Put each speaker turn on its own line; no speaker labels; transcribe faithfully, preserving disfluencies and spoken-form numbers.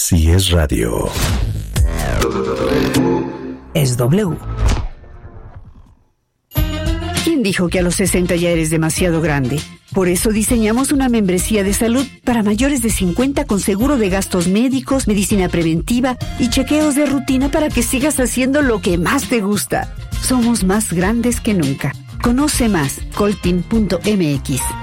Así es radio.
Es W. ¿Quién dijo que a los sesenta ya eres demasiado grande? Por eso diseñamos una membresía de salud para mayores de cincuenta con seguro de gastos médicos, medicina preventiva y chequeos de rutina para que sigas haciendo lo que más te gusta. Somos más grandes que nunca. Conoce más, colteam punto m x.